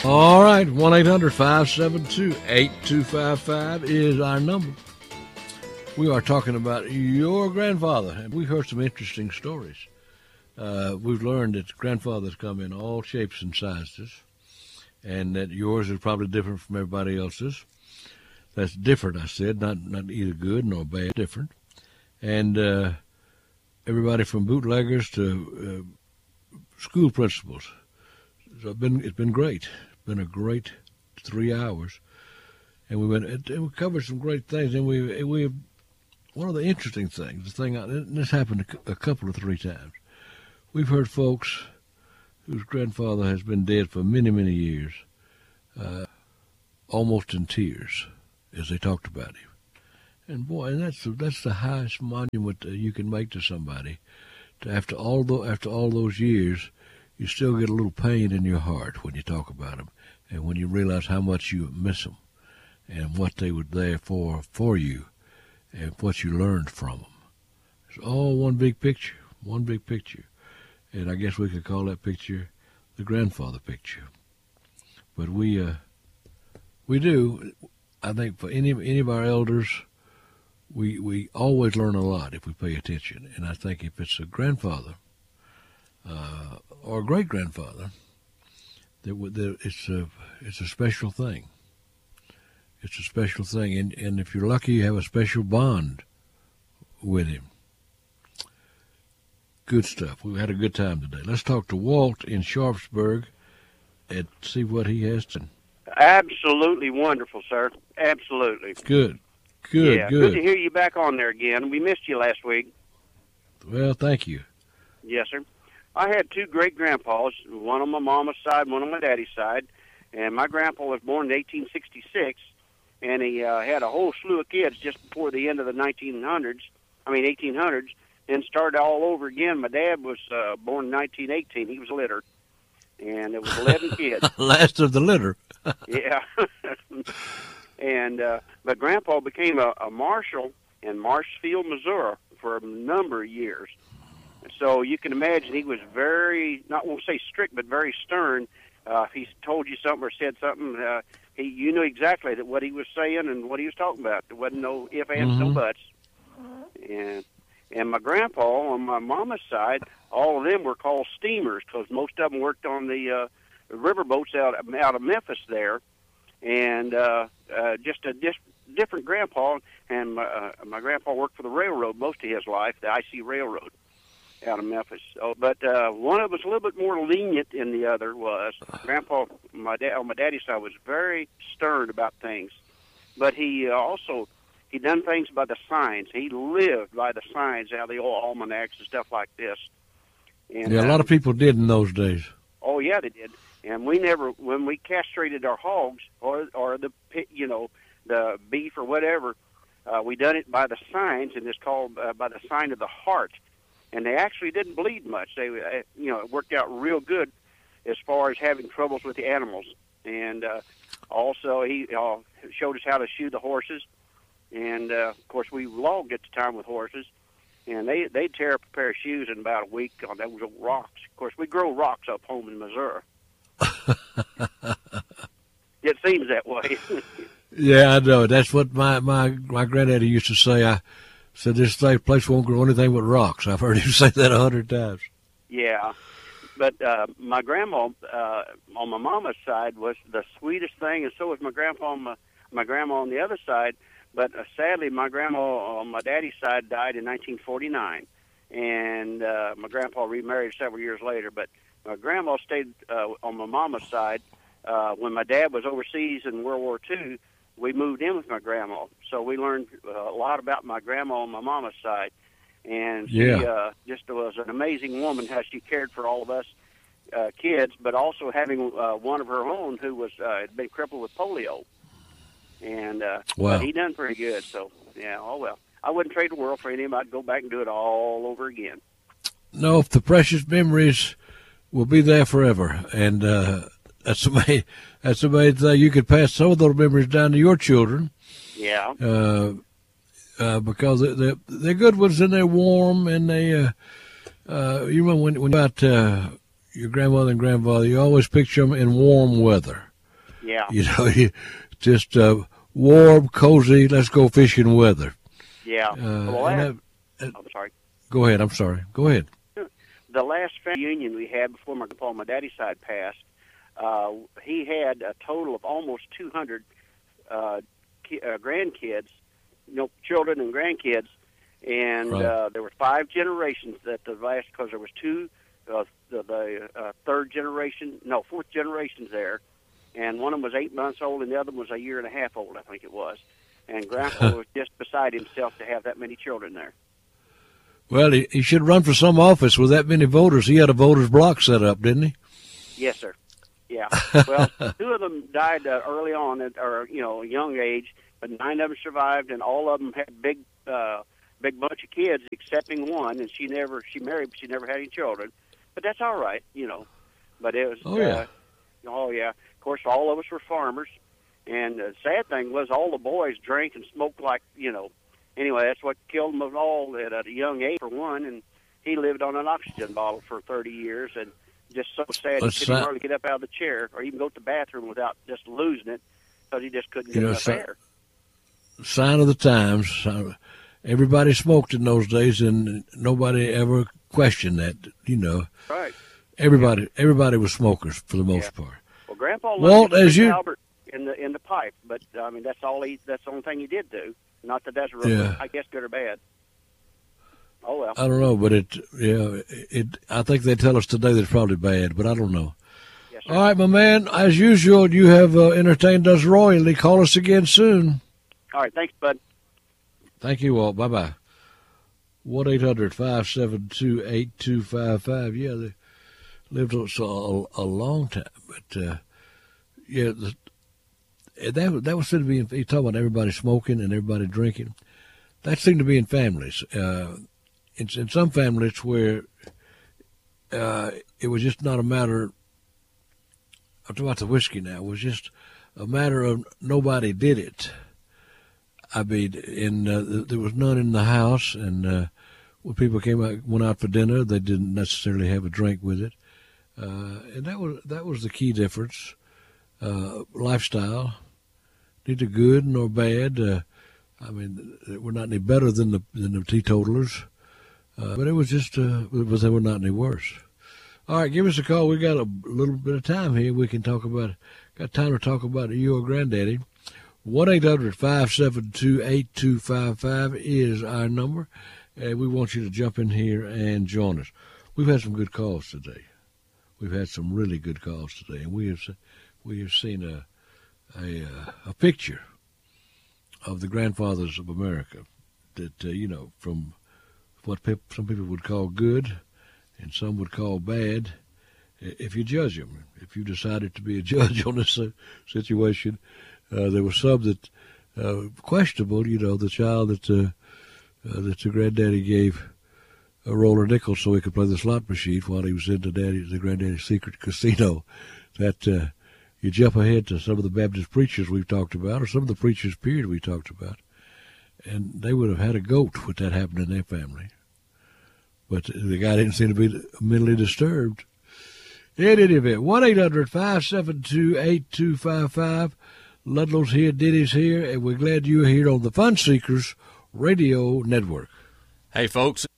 All right, 1-800-572-8255 is our number. We are talking about your grandfather, and we heard some interesting stories. We've learned that grandfathers come in all shapes and sizes, and that yours is probably different from everybody else's. That's different, I said, not either good nor bad, different. And everybody from bootleggers to school principals. So it's been great. It's been a great 3 hours, and we covered some great things. And we one of the interesting things, and this happened a couple of 3 times. We've heard folks whose grandfather has been dead for many, many years, almost in tears as they talked about him. And boy, and that's the highest monument you can make to somebody. After all those years, you still get a little pain in your heart when you talk about them, and when you realize how much you miss them, and what they were there for you, and what you learned from them. It's all one big picture. And I guess we could call that picture the grandfather picture. But we do, I think, for any of our elders, we always learn a lot if we pay attention. And I think if it's a grandfather or a great-grandfather, it's a special thing. It's a special thing. And if you're lucky, you have a special bond with him. Good stuff. We've had a good time today. Let's talk to Walt in Sharpsburg and see what he has to. Absolutely wonderful, sir. Absolutely. Good. Good to hear you back on there again. We missed you last week. Well, thank you. Yes, sir. I had 2 great-grandpas, one on my mama's side, one on my daddy's side. And my grandpa was born in 1866, and he had a whole slew of kids just before the end of the 1800s, and started all over again. My dad was born in 1918. He was litter, and it was 11 kids. Last of the litter. Yeah. And but Grandpa became a marshal in Marshfield, Missouri for a number of years. So you can imagine he was very, not won't say strict, but very stern. If he told you something or said something, you knew exactly that what he was saying and what he was talking about. There wasn't no ifs, ands, no buts. And my grandpa on my mama's side, all of them were called steamers because most of them worked on the river boats out of Memphis there. And just a different grandpa. And my grandpa worked for the railroad most of his life, the IC Railroad out of Memphis. But one of us a little bit more lenient than the other was. Grandpa, on my daddy's side, was very stern about things. But he done things by the signs. He lived by the signs out of the old almanacs and stuff like this. And, a lot of people did in those days. Oh, yeah, they did. And we never, when we castrated our hogs or the beef or whatever, we done it by the signs, and it's called by the sign of the heart. And they actually didn't bleed much. They, it worked out real good as far as having troubles with the animals. And also, he showed us how to shoe the horses. And of course, we logged at the time with horses, and they'd tear up a pair of shoes in about a week on those old rocks. Of course, we grow rocks up home in Missouri. It seems that way. Yeah, I know. That's what my granddaddy used to say. I said, this place won't grow anything but rocks. I've heard him say that 100 times. Yeah. But my grandma on my mama's side was the sweetest thing, and so was my grandpa on my grandma on the other side. But sadly, my grandma on my daddy's side died in 1949, and my grandpa remarried several years later. But my grandma stayed on my mama's side. When my dad was overseas in World War II, we moved in with my grandma. So we learned a lot about my grandma on my mama's side. And she just was an amazing woman, how she cared for all of us kids, but also having one of her own who was had been crippled with polio. And but he done pretty good. So, yeah, oh well. I wouldn't trade the world for any of them. I'd go back and do it all over again. No, the precious memories will be there forever. And that's amazing. That's amazing. You could pass some of those memories down to your children. Yeah. Because they're good ones and they're warm. And they, you remember when about your grandmother and grandfather, you always picture them in warm weather. Yeah. Just warm, cozy, let's go fishing weather. Yeah. I'm sorry. Go ahead. I'm sorry. Go ahead. The last family reunion we had before my grandpa on my daddy's side passed, he had a total of almost 200 grandkids, children and grandkids, and right. There were 5 generations at the last, because there was 2, fourth generations there, and one of them was 8 months old, and the other one was a year and a half old, I think it was. And Grandpa was just beside himself to have that many children there. Well, he should run for some office with that many voters. He had a voters block set up, didn't he? Yes, sir. Yeah. Well, 2 of them died early on, a young age, but 9 of them survived, and all of them had big bunch of kids, excepting one, and she married, but she never had any children. But that's all right, But it was. Oh yeah. Of course, all of us were farmers, and the sad thing was all the boys drank and smoked like. Anyway, that's what killed them all at a young age, for one, and he lived on an oxygen bottle for 30 years, and just so sad he couldn't hardly get up out of the chair or even go to the bathroom without just losing it, because he just couldn't get enough air. Sign of the times. Everybody smoked in those days, and nobody ever questioned that, Right. Everybody was smokers for the most part. Well, Grandpa Walt, loved Albert in the pipe, but I mean that's the only thing he did do. Not that that's really, I guess, good or bad. Oh well. I don't know, but I think they tell us today that it's probably bad, but I don't know. Yes, sir. All right, my man. As usual, you have entertained us royally. Call us again soon. All right, thanks, bud. Thank you, Walt. Bye bye. 1-800-572-8255. Yeah, they lived a long time, but that was said to be. He talking about everybody smoking and everybody drinking. That seemed to be in families. In some families where it was just not a matter. I'm talking about the whiskey now. It was just a matter of nobody did it. I mean, there was none in the house, and when people went out for dinner, they didn't necessarily have a drink with it, and that was the key difference. Lifestyle, neither good nor bad. I mean, we're not any better than the teetotalers, but it was just they were not any worse. All right, give us a call. We got a little bit of time here. We can got time to talk about your granddaddy. 1-800-572-8255 is our number, and we want you to jump in here and join us. We've had some good calls today. We've had some really good calls today, and we have seen a picture of the grandfathers of America that from what some people would call good and some would call bad. If you judge them, if you decided to be a judge on this situation. There was some that questionable. The child that the granddaddy gave a roller nickel so he could play the slot machine while he was in the granddaddy's secret casino. That you jump ahead to some of the Baptist preachers we've talked about, or some of the preachers period we talked about, and they would have had a goat with that happened in their family. But the guy didn't seem to be mentally disturbed. In any event, 1-800-572-8255. Ludlow's here, Diddy's here, and we're glad you're here on the Fun Seekers Radio Network. Hey, folks,